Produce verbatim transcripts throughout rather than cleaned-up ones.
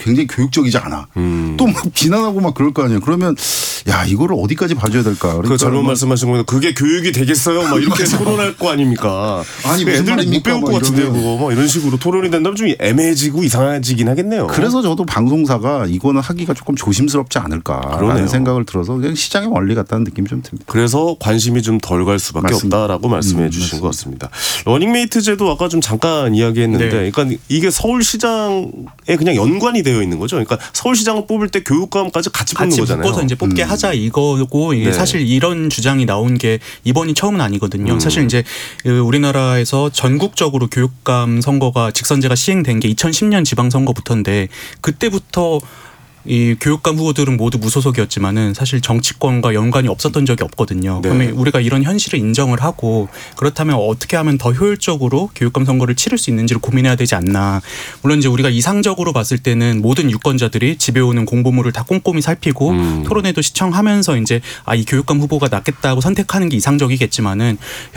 굉장히 교육적이지 않아. 음. 또 막 비난하고 막 그럴 거 아니에요. 그러면 야 이거를 어디까지 봐줘야 될까. 그러니까 그 잘못 말씀하신 거는 그게 교육이 되겠어요. 막 이렇게 토론할 거 아닙니까. 아니 무슨 애들도 못 배울 것 같은데요. 그거 뭐 이런 식으로 토론이 된다면 좀 애매해지고 이상해지긴 하겠네요. 그래서 저도 방송사가 이거는 하기가 조금 조심스럽지 않을까라는 그러네요. 생각을 들어서 그냥 시장의 원리 같다는 느낌이 좀 듭니다. 그래서 관심이 좀 덜 갈 수밖에 맞습니다. 없다라고 말씀해 음, 주신 맞습니다. 것 같습니다. 러닝메이트제도 아까 좀 잠깐 이야기했는데 네. 그러니까 이게 서울시장에 그냥 연관이 되어 있는 거죠. 그러니까 서울시장을 뽑을 때 교육감까지 같이 뽑는 같이 거잖아요. 묶어서 이제 뽑게 음. 하자 이거고 이게 네. 사실 이런 주장이 나온 게 이번이 처음은 아니거든요. 음. 사실 이제 우리나라에서 전국적으로 교육감 선거가 직선제가 시행된 게 이천십 년 지방선거부터인데 그때부터 이 교육감 후보들은 모두 무소속이었지만은 사실 정치권과 연관이 없었던 적이 없거든요. 네. 그러면 우리가 이런 현실을 인정을 하고 그렇다면 어떻게 하면 더 효율적으로 교육감 선거를 치를 수 있는지를 고민해야 되지 않나. 물론 이제 우리가 이상적으로 봤을 때는 모든 유권자들이 집에 오는 공보물을 다 꼼꼼히 살피고 음. 토론회도 시청하면서 이제 아, 이 교육감 후보가 낫겠다고 선택하는 게 이상적이겠지만은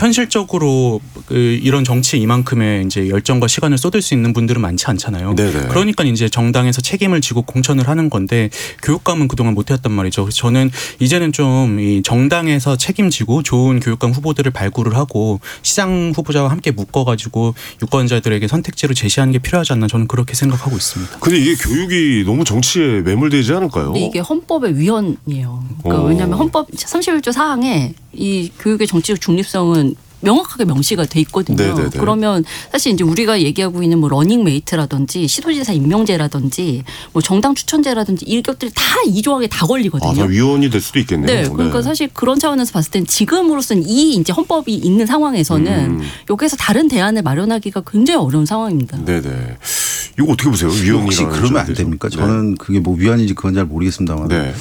현실적으로 그 이런 정치에 이만큼의 이제 열정과 시간을 쏟을 수 있는 분들은 많지 않잖아요. 네네. 그러니까 이제 정당에서 책임을 지고 공천을 하는 건데. 건데 교육감은 그동안 못해왔단 말이죠. 그래서 저는 이제는 좀 이 정당에서 책임지고 좋은 교육감 후보들을 발굴을 하고 시장 후보자와 함께 묶어가지고 유권자들에게 선택지로 제시하는 게 필요하지 않나 저는 그렇게 생각하고 있습니다. 근데 이게 교육이 너무 정치에 매몰되지 않을까요? 근데 이게 헌법의 위헌이에요. 그러니까 왜냐하면 헌법 삼십일 조 사항에 이 교육의 정치적 중립성은 명확하게 명시가 돼 있거든요. 네네네. 그러면 사실 이제 우리가 얘기하고 있는 뭐 러닝메이트라든지 시도지사 임명제라든지 뭐 정당 추천제라든지 이것들이 다 이 조항에 다 걸리거든요. 아, 다 위헌이 될 수도 있겠네요. 네, 그러니까 네. 사실 그런 차원에서 봤을 땐 지금으로서는 이 이제 헌법이 있는 상황에서는 음. 여기에서 다른 대안을 마련하기가 굉장히 어려운 상황입니다. 네네. 이거 어떻게 보세요? 위헌이 혹시 그러면 안 됩니까? 네. 저는 그게 뭐 위헌인지 그건 잘 모르겠습니다만. 네.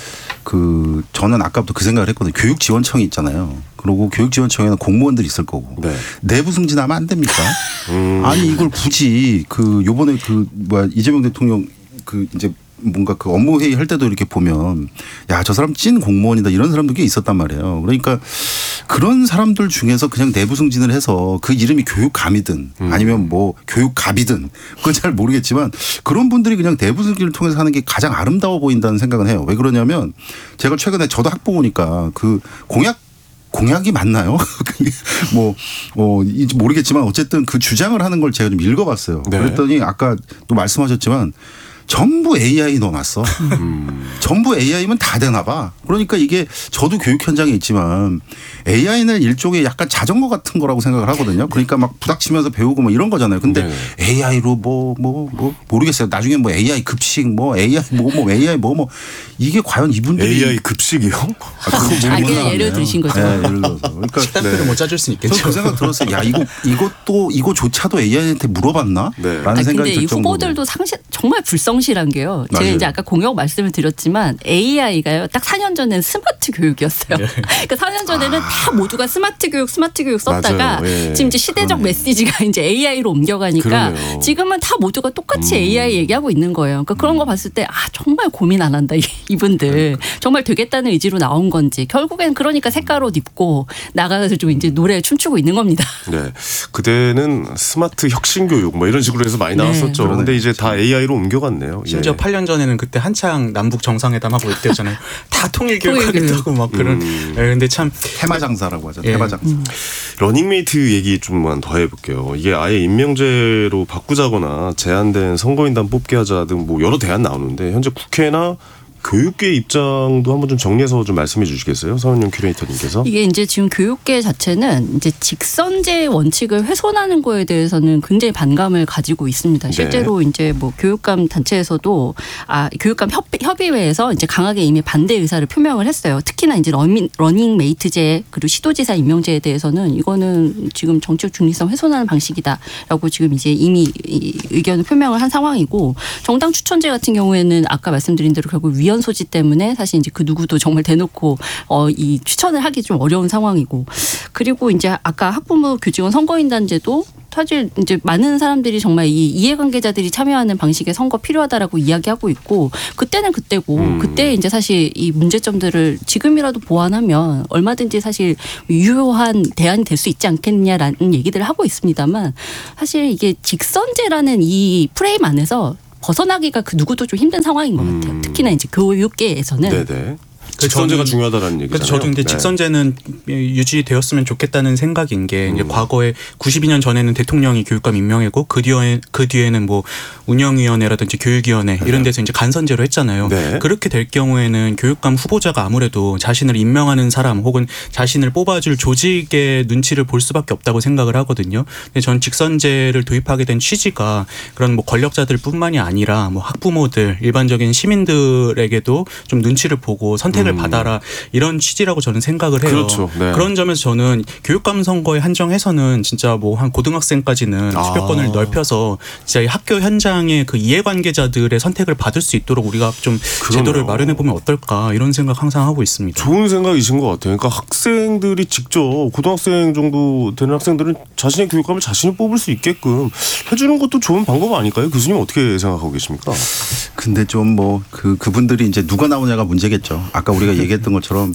그 저는 아까부터 그 생각을 했거든요. 교육지원청이 있잖아요. 그리고 교육지원청에는 공무원들이 있을 거고 네. 내부 승진하면 안 됩니까? 음. 아니 이걸 굳이 그 요번에 그 뭐야 이재명 대통령 그 이제 뭔가 그 업무 회의 할 때도 이렇게 보면 야, 저 사람 찐 공무원이다 이런 사람도 꽤 있었단 말이에요. 그러니까 그런 사람들 중에서 그냥 내부 승진을 해서 그 이름이 교육감이든 음. 아니면 뭐 교육갑이든 그건 잘 모르겠지만 그런 분들이 그냥 내부 승진을 통해서 하는 게 가장 아름다워 보인다는 생각은 해요. 왜 그러냐면 제가 최근에 저도 학부모니까 그 공약 공약이 맞나요? 뭐, 어, 모르겠지만 어쨌든 그 주장을 하는 걸 제가 좀 읽어봤어요. 네. 그랬더니 아까 또 말씀하셨지만 전부 에이아이 넣어놨어. 음. 전부 에이아이면 다 되나 봐. 그러니까 이게 저도 교육 현장에 있지만 에이아이는 일종의 약간 자전거 같은 거라고 생각을 하거든요. 그러니까 막 부닥치면서 배우고 뭐 이런 거잖아요. 근데 네. 에이아이로 뭐, 뭐, 뭐 모르겠어요. 나중에 뭐 에이아이 급식 뭐 에이아이 뭐, 뭐 에이아이 뭐, 뭐 이게 과연 이분들이. 에이아이 급식이요? 아, 그냥 예를 드신 거죠. 네, 예를 들어서. 그러니까. 식단표를 네. 못 짜줄 수 있겠죠. 저 그 생각 들었어요. 야, 이거, 이것도, 이거조차도 에이아이한테 물어봤나? 네. 라는 생각이 들 정도로. 근데 이 후보들도 상시, 정말 불성실한 게요. 제가 맞아요. 이제 아까 공약 말씀을 드렸지만 에이아이가요. 딱 사 년 전에는 스마트 교육이었어요. 네. 그러니까 사 년 전에는 아. 다 모두가 스마트 교육, 스마트 교육 썼다가 네. 지금 이제 시대적 그러네. 메시지가 이제 에이아이로 옮겨가니까 그러네요. 지금은 다 모두가 똑같이 음. 에이아이 얘기하고 있는 거예요. 그러니까 그런 거 봤을 때 아, 정말 고민 안 한다. 이분들. 네. 정말 되겠다는 의지로 나온 건지 결국엔 그러니까 색깔 옷 입고 나가서 좀 이제 노래에 춤추고 있는 겁니다. 네. 그때는 스마트 혁신 교육 뭐 이런 식으로 해서 많이 나왔었죠. 네. 근데 이제 다 에이아이로 옮겨갔네요. 심지어 예. 팔 년 전에는 그때 한창 남북 정상회담 하고 이때였잖아요. 다 통일 교육하겠다고 막 그런. 음. 네, 근데 참 테마 장사라고 하죠. 예. 테마 장사. 음. 러닝메이트 얘기 좀만 더 해볼게요. 이게 아예 임명제로 바꾸자거나 제한된 선거인단 뽑게 하자 등 뭐 여러 대안 나오는데 현재 국회나 교육계 입장도 한번 좀 정리해서 좀 말씀해 주시겠어요? 서은영 큐레이터님께서. 이게 이제 지금 교육계 자체는 이제 직선제 원칙을 훼손하는 거에 대해서는 굉장히 반감을 가지고 있습니다. 실제로 네. 이제 뭐 교육감 단체에서도 아 교육감 협, 협의회에서 이제 강하게 이미 반대 의사를 표명을 했어요. 특히나 이제 러닝, 러닝메이트제 그리고 시도지사 임명제에 대해서는 이거는 지금 정치적 중립성 훼손하는 방식이다라고 지금 이제 이미 의견을 표명을 한 상황이고 정당 추천제 같은 경우에는 아까 말씀드린 대로 결국 위 위헌 소지 때문에 사실 이제 그 누구도 정말 대놓고 어, 이 추천을 하기 좀 어려운 상황이고 그리고 이제 아까 학부모 교직원 선거인단제도 사실 이제 많은 사람들이 정말 이 이해관계자들이 참여하는 방식의 선거 필요하다라고 이야기하고 있고 그때는 그때고 음. 그때 이제 사실 이 문제점들을 지금이라도 보완하면 얼마든지 사실 유효한 대안이 될 수 있지 않겠냐라는 얘기들을 하고 있습니다만 사실 이게 직선제라는 이 프레임 안에서 벗어나기가 그 누구도 좀 힘든 상황인 것 같아요. 음. 특히나 이제 교육계에서는. 네네. 직선제가 중요하다는 얘기잖아요. 저도 근데 네. 직선제는 유지되었으면 좋겠다는 생각인 게 음. 이제 과거에 구십이 년 전에는 대통령이 교육감 임명했고 그 뒤에 그 뒤에는 뭐 운영위원회라든지 교육위원회 네. 이런 데서 이제 간선제로 했잖아요. 네. 그렇게 될 경우에는 교육감 후보자가 아무래도 자신을 임명하는 사람 혹은 자신을 뽑아줄 조직의 눈치를 볼 수밖에 없다고 생각을 하거든요. 근데 전 직선제를 도입하게 된 취지가 그런 뭐 권력자들뿐만이 아니라 뭐 학부모들 일반적인 시민들에게도 좀 눈치를 보고 선택을 음. 받아라 이런 취지라고 저는 생각을 해요. 그렇죠. 네. 그런 점에서 저는 교육감 선거에 한정해서는 진짜 뭐 한 고등학생까지는 아. 투표권을 넓혀서 진짜 이 학교 현장의 그 이해관계자들의 선택을 받을 수 있도록 우리가 좀 그러네요. 제도를 마련해 보면 어떨까 이런 생각 항상 하고 있습니다. 좋은 생각이신 것 같아요. 그러니까 학생들이 직접 고등학생 정도 되는 학생들은 자신의 교육감을 자신이 뽑을 수 있게끔 해주는 것도 좋은 방법 아닐까요? 교수님 어떻게 생각하고 계십니까? 근데 좀 뭐 그 그분들이 이제 누가 나오냐가 문제겠죠. 아까 우리가 얘기했던 것처럼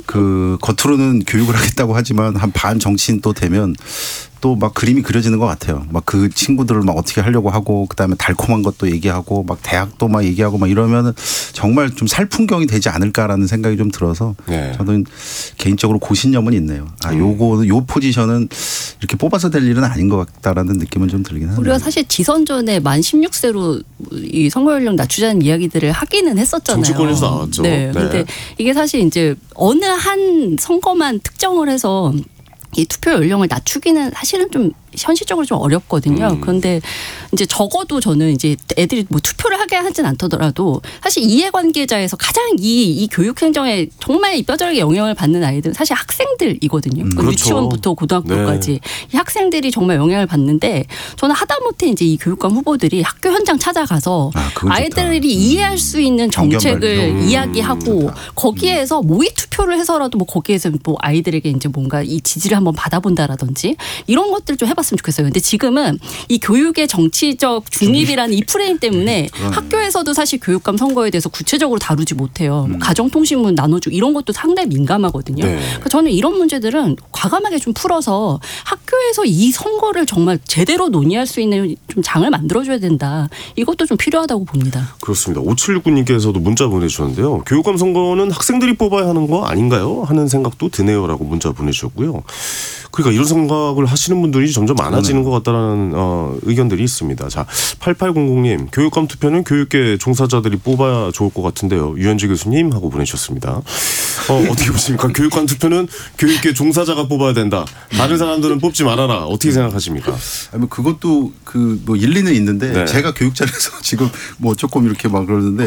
그 겉으로는 교육을 하겠다고 하지만 한 반 정치인 또 되면 또 막 그림이 그려지는 것 같아요. 막 그 친구들을 막 어떻게 하려고 하고 그다음에 달콤한 것도 얘기하고 막 대학도 막 얘기하고 막 이러면은 정말 좀 살풍경이 되지 않을까라는 생각이 좀 들어서 네. 저는 개인적으로 고신념은 있네요. 아, 요거 요 포지션은 이렇게 뽑아서 될 일은 아닌 것 같다라는 느낌은 좀 들긴 하네요. 우리가 사실 지선전에 만 십육 세로 이 선거 연령 낮추자는 이야기들을 하기는 했었잖아요. 정치권에서 나왔죠. 네. 그런데 네. 이게 사실 이제 어느 한 선거만 특정을 해서 이 투표 연령을 낮추기는 사실은 좀 현실적으로 좀 어렵거든요. 음. 그런데 이제 적어도 저는 이제 애들이 뭐 투표를 하게 하진 않더라도 사실 이해관계자에서 가장 이, 이 교육 행정에 정말 이 뼈저리게 영향을 받는 아이들은 사실 학생들이거든요. 음. 그렇죠. 유치원부터 고등학교까지 네. 이 학생들이 정말 영향을 받는데 저는 하다못해 이제 이 교육감 후보들이 학교 현장 찾아가서 아, 그건 좋다. 아이들이 이해할 수 있는 정책을 정견 발표. 이야기하고 좋다. 거기에서 모의 투표를 해서라도 뭐 거기에서 뭐 아이들에게 이제 뭔가 이 지지를 한번 받아본다라든지 이런 것들 좀 해봤으면 좋겠어요. 근데 지금은 이 교육의 정치적 중립이라는 이 프레임 때문에 학교에서도 사실 교육감 선거에 대해서 구체적으로 다루지 못해요. 뭐 가정통신문 나눠주고 이런 것도 상당히 민감하거든요. 네. 그러니까 저는 이런 문제들은 과감하게 좀 풀어서 학교에서 이 선거를 정말 제대로 논의할 수 있는 좀 장을 만들어줘야 된다. 이것도 좀 필요하다고 봅니다. 그렇습니다. 오칠육구 님께서도 문자 보내주셨는데요. 교육감 선거는 학생들이 뽑아야 하는 거 아닌가요? 하는 생각도 드네요라고 문자 보내주셨고요. 그러니까 이런 생각을 하시는 분들이 점점 많아지는 것 같다는 어, 의견들이 있습니다. 자, 팔팔공공 님 교육감 투표는 교육계 종사자들이 뽑아야 좋을 것 같은데요. 유현지 교수님 하고 보내주셨습니다. 어, 어떻게 보십니까? 교육감 투표는 교육계 종사자가 뽑아야 된다. 다른 사람들은 뽑지 말아라. 어떻게 생각하십니까? 아니 그것도 그 뭐 일리는 있는데 네. 제가 교육자라서 지금 뭐 조금 이렇게 막 그러는데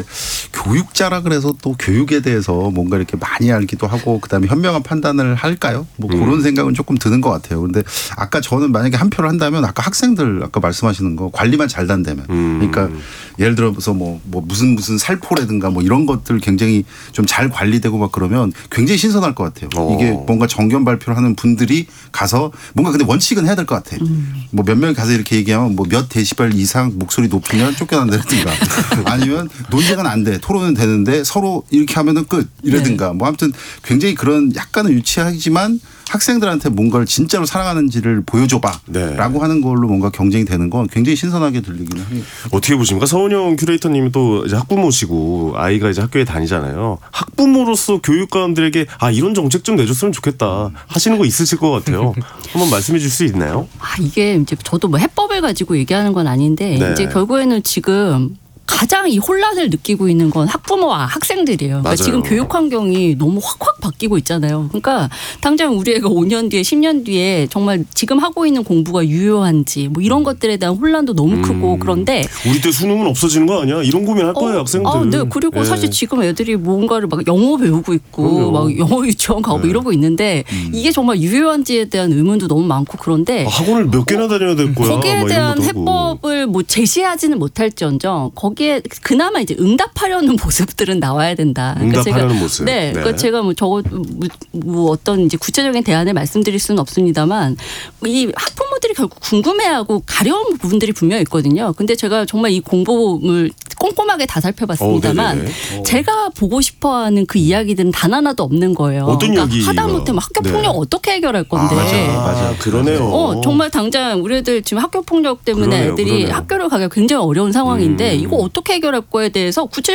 교육자라 그래서 또 교육에 대해서 뭔가 이렇게 많이 알기도 하고 그다음에 현명한 판단을 할까요? 뭐 음. 그런 생각은 조금 드는 것 같아요. 근데 아까 저는 만약에 한 표를 한다면 아까 학생들 아까 말씀하시는 거 관리만 잘 된다면 음. 그러니까 예를 들어서 뭐, 뭐 무슨 무슨 살포라든가 뭐 이런 것들 굉장히 좀 잘 관리되고 막 그러면 굉장히 신선할 것 같아요. 어. 이게 뭔가 정견 발표를 하는 분들이 가서 뭔가 근데 원칙은 해야 될 것 같아. 음. 뭐 몇 명이 가서 이렇게 얘기하면 뭐 몇 데시벨 이상 목소리 높이면 쫓겨난다든가 아니면 논쟁은 안 돼. 토론은 되는데 서로 이렇게 하면은 끝 이러든가 뭐 아무튼 굉장히 그런 약간은 유치하지만 학생들한테 뭔가를 진짜로 사랑하는지를 보여줘봐 네. 라고 하는 걸로 뭔가 경쟁이 되는 건 굉장히 신선하게 들리기는 해요. 어떻게 보십니까? 서은영 큐레이터님이 또 이제 학부모시고 아이가 이제 학교에 다니잖아요. 학부모로서 교육감들에게 아 이런 정책 좀 내줬으면 좋겠다 하시는 거 있으실 것 같아요. 한번 말씀해 줄 수 있나요? 아, 이게 이제 저도 뭐 해법을 가지고 얘기하는 건 아닌데 네. 이제 결국에는 지금 가장 이 혼란을 느끼고 있는 건 학부모와 학생들이에요. 그러니까 맞아요. 지금 교육 환경이 너무 확확 바뀌고 있잖아요. 그러니까 당장 우리 애가 오 년 뒤에 십 년 뒤에 정말 지금 하고 있는 공부가 유효한지 뭐 이런 것들에 대한 혼란도 너무 크고 음. 그런데 우리 때 수능은 없어지는 거 아니야? 이런 고민할 거예요, 학생들. 아, 네. 그리고 예. 사실 지금 애들이 뭔가를 막 영어 배우고 있고 그럼요. 막 영어 유치원 가고 네. 이러고 있는데 이게 정말 유효한지에 대한 의문도 너무 많고 그런데 아, 학원을 몇 개나 다녀야 될 거야. 거기에 막 이런 대한 것도 하고. 해법을 뭐 제시하지는 못할지언정 거기에 그나마 이제 응답하려는 모습들은 나와야 된다. 그러니까 응답하려는 제가, 모습. 네, 네. 그러니까 제가 뭐 저거 뭐, 뭐 어떤 이제 구체적인 대안을 말씀드릴 수는 없습니다만 이 학부모들이 결국 궁금해하고 가려운 부분들이 분명 있거든요. 근데 제가 정말 이 공보물 꼼꼼하게 다 살펴봤습니다만 어, 제가 보고 싶어하는 그 이야기들은 단 하나도 없는 거예요. 어떤 그러니까 이야기가? 하다못해 뭐 학교 네. 폭력 어떻게 해결할 건데. 아, 맞아, 맞아. 그러네요. 어, 정말 당장 우리 애들 지금 학교 폭력 때문에 그러네요, 애들이 그러네요. 학교를 가기가 굉장히 어려운 상황인데 음. 이거 어떻게 해결할 거에 대해서 구체적으로